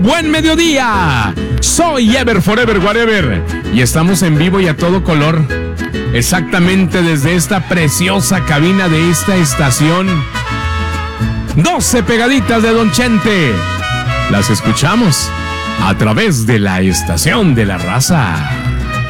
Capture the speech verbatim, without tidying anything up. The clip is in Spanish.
buen mediodía. Soy Ever Forever Whatever y estamos en vivo y a todo color, exactamente desde esta preciosa cabina de esta estación. doce pegaditas de Don Chente. Las escuchamos a través de la estación de la raza.